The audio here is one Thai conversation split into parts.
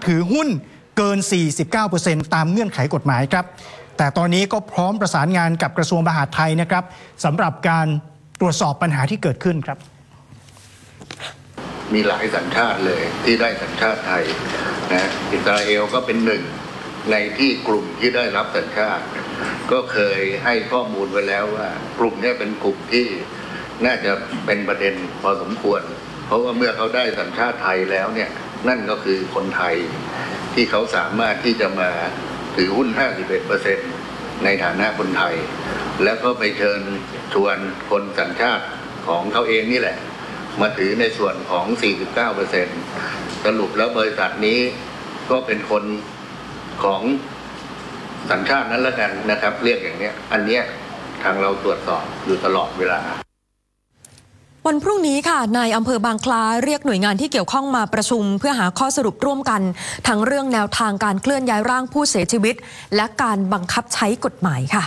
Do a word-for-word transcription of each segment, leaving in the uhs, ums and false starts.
ถือหุ้นเกิน สี่สิบเก้าเปอร์เซ็นต์ ตามเงื่อนไขกฎหมายครับแต่ตอนนี้ก็พร้อมประสานงานกับกระทรวงมหาดไทยนะครับสำหรับการตรวจสอบปัญหาที่เกิดขึ้นครับมีหลายสัญชาติเลยที่ได้สัญชาติไทยนะอิสราเอลก็เป็นหนึ่งในที่กลุ่มที่ได้รับสัญชาติก็เคยให้ข้อมูลไว้แล้วว่ากลุ่มนี้เป็นกลุ่มที่น่าจะเป็นประเด็นพอสมควรเพราะว่าเมื่อเขาได้สัญชาติไทยแล้วเนี่ยนั่นก็คือคนไทยที่เขาสามารถที่จะมาถือหุ้น ห้าสิบเอ็ดเปอร์เซ็นต์ ในฐานะคนไทยแล้วก็ไปเชิญชวนคนสัญชาติของเขาเองนี่แหละมาถือในส่วนของ สี่สิบเก้าเปอร์เซ็นต์ สรุปแล้วบริษัทนี้ก็เป็นคนของสัญชาตินั้นแล้วกันนะครับเรียกอย่างนี้อันเนี้ยทางเราตรวจสอบอยู่ตลอดเวลาวันพรุ่งนี้ค่ะนายอำเภอบางคล้าเรียกหน่วยงานที่เกี่ยวข้องมาประชุมเพื่อหาข้อสรุปร่วมกันทั้งเรื่องแนวทางการเคลื่อนย้ายร่างผู้เสียชีวิตและการบังคับใช้กฎหมายค่ะ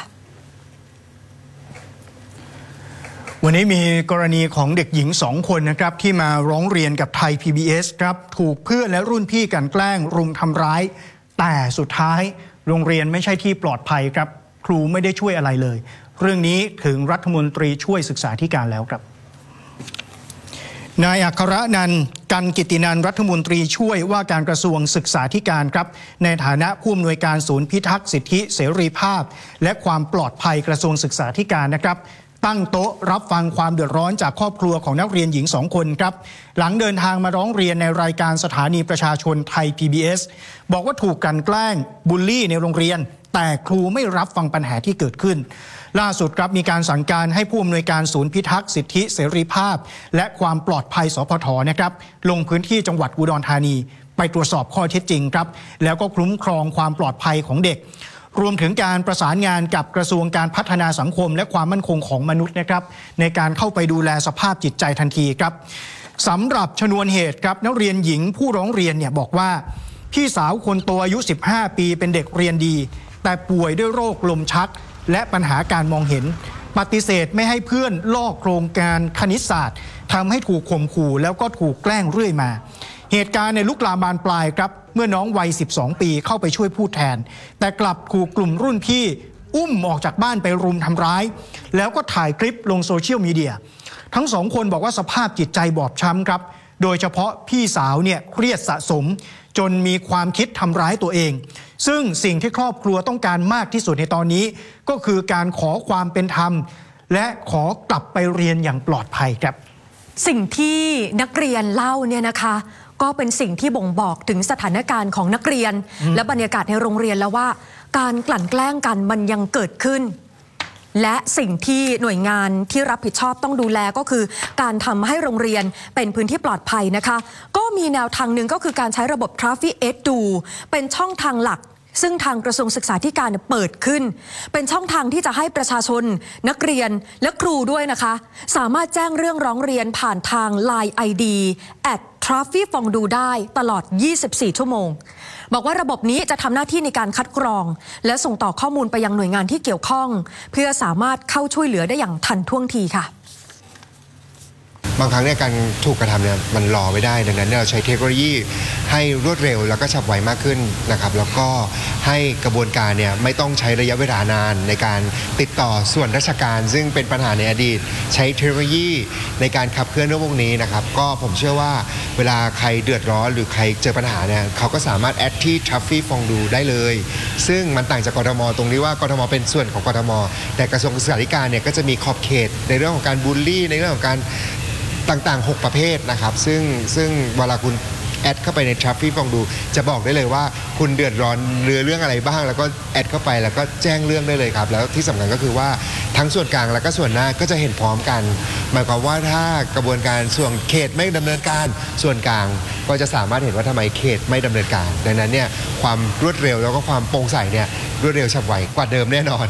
วันนี้มีกรณีของเด็กหญิงสองคนนะครับที่มาร้องเรียนกับไทย พี บี เอส ครับถูกเพื่อนและรุ่นพี่กันแกล้งรุมทำร้ายแต่สุดท้ายโรงเรียนไม่ใช่ที่ปลอดภัยครับครูไม่ได้ช่วยอะไรเลยเรื่องนี้ถึงรัฐมนตรีช่วยศึกษาธิการแล้วครับนายอัครนันท์ กันกิตินันท์รัฐมนตรีช่วยว่าการกระทรวงศึกษาธิการครับในฐานะผู้อำนวยการศูนย์พิทักษ์สิทธิเสรีภาพและความปลอดภัยกระทรวงศึกษาธิการนะครับตั้งโต๊ะรับฟังความเดือดร้อนจากครอบครัวของนักเรียนหญิงสองคนครับหลังเดินทางมาร้องเรียนในรายการสถานีประชาชนไทย พี บี เอส บอกว่าถูกกลั่นแกล้งบูลลี่ในโรงเรียนแต่ครูไม่รับฟังปัญหาที่เกิดขึ้นล่าสุดครับมีการสั่งการให้ผู้อำนวยการศูนย์พิทักษ์สิทธิเสรีภาพและความปลอดภัยสพทนะครับลงพื้นที่จังหวัดอุดรธานีไปตรวจสอบข้อเท็จจริงครับแล้วก็คุ้มครองความปลอดภัยของเด็กรวมถึงการประสานงานกับกระทรวงการพัฒนาสังคมและความมั่นคงของมนุษย์นะครับในการเข้าไปดูแลสภาพจิตใจทันทีครับสำหรับชนวนเหตุครับนักเรียนหญิงผู้ร้องเรียนเนี่ยบอกว่าพี่สาวคนโตอายุสิบห้าปีเป็นเด็กเรียนดีแต่ป่วยด้วยโรคลมชักและปัญหาการมองเห็นปฏิเสธไม่ให้เพื่อนลอกโครงการคณิตศาสตร์ทำให้ถูกข่มขู่แล้วก็ถูกแกล้งเรื่อยมาเหตุการณ์ในลุกลามบานปลายครับเมื่อน้องวัยสิบสองปีเข้าไปช่วยพูดแทนแต่กลับถูกกลุ่มรุ่นพี่อุ้มออกจากบ้านไปรุมทำร้ายแล้วก็ถ่ายคลิปลงโซเชียลมีเดียทั้งสองคนบอกว่าสภาพจิตใจบอบช้ำครับโดยเฉพาะพี่สาวเนี่ยเครียดสะสมจนมีความคิดทำร้ายตัวเองซึ่งสิ่งที่ครอบครัวต้องการมากที่สุดในตอนนี้ก็คือการขอความเป็นธรรมและขอกลับไปเรียนอย่างปลอดภัยครับสิ่งที่นักเรียนเล่าเนี่ยนะคะก็เป็นสิ่งที่บ่งบอกถึงสถานการณ์ของนักเรียนและบรรยากาศในโรงเรียนแล้วว่าการกลั่นแกล้งกันมันยังเกิดขึ้นและสิ่งที่หน่วยงานที่รับผิดชอบต้องดูแลก็คือการทำให้โรงเรียนเป็นพื้นที่ปลอดภัยนะคะก็มีแนวทางหนึ่งก็คือการใช้ระบบ Traffic Edu เป็นช่องทางหลักซึ่งทางกระทรวงศึกษาธิการเปิดขึ้นเป็นช่องทางที่จะให้ประชาชนนักเรียนและครูด้วยนะคะสามารถแจ้งเรื่องร้องเรียนผ่านทาง ไลน์ ไอ ดี แอท ทราฟฟี่ฟองดูได้ตลอดยี่สิบสี่ชั่วโมงบอกว่าระบบนี้จะทำหน้าที่ในการคัดกรองและส่งต่อข้อมูลไปยังหน่วยงานที่เกี่ยวข้องเพื่อสามารถเข้าช่วยเหลือได้อย่างทันท่วงทีค่ะบางครั้งเนี่ยการถูกกระทำเนี่ยมันรอไม่ได้ดังนั้นเราใช้เทคโนโลยีให้รวดเร็วแล้วก็ฉับไวมากขึ้นนะครับแล้วก็ให้กระบวนการเนี่ยไม่ต้องใช้ระยะเวลานานในการติดต่อส่วนราชการซึ่งเป็นปัญหาในอดีตใช้เทคโนโลยีในการขับเคลื่อนเรื่องพวกนี้นะครับก็ผมเชื่อว่าเวลาใครเดือดร้อนหรือใครเจอปัญหาเนี่ยเขาก็สามารถแอดที่ Traffic ฟองดูได้เลยซึ่งมันต่างจากกทมตรงนี้ว่ากทมเป็นส่วนของกทมแต่กระทรวงศึกษาธิการเนี่ยก็จะมีขอบเขตในเรื่องของการบูลลี่ในเรื่องของการต่างๆหกประเภทนะครับซึ่งซึ่งเวลาคุณแอดเข้าไปใน Traffic ฟองดูจะบอกได้เลยว่าคุณเดือดร้อนเรือเรื่องอะไรบ้างแล้วก็แอดเข้าไปแล้วก็แจ้งเรื่องได้เลยครับแล้วที่สำคัญก็คือว่าทั้งส่วนกลางแล้วก็ส่วนหน้าก็จะเห็นพร้อมกันหมายความว่าถ้ากระบวนการส่วนเขตไม่ดำเนินการส่วนกลางก็จะสามารถเห็นว่าทำไมเขตไม่ดำเนินการดังนั้นเนี่ยความรวดเร็วแล้วก็ความโปร่งใสเนี่ยรวดเร็วฉับไวกว่าเดิมแน่นอน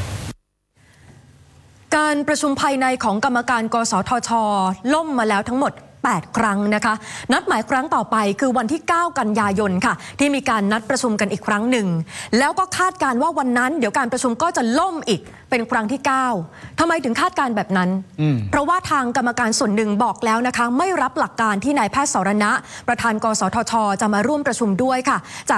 การประชุมภายในของกรรมการกสทช.ล่มมาแล้วทั้งหมดแปดครั้งนะคะนัดหมายครั้งต่อไปคือวันที่เก้ากันยายนค่ะที่มีการนัดประชุมกันอีกครั้งหนึ่งแล้วก็คาดการว่าวันนั้นเดี๋ยวการประชุมก็จะล่มอีกเป็นครั้งที่เก้าทำไมถึงคาดการแบบนั้นเพราะว่าทางกรรมการส่วนหนึ่งบอกแล้วนะคะไม่รับหลักการที่นายแพทย์สรณะประธานกสทช.จะมาร่วมประชุมด้วยค่ะจาก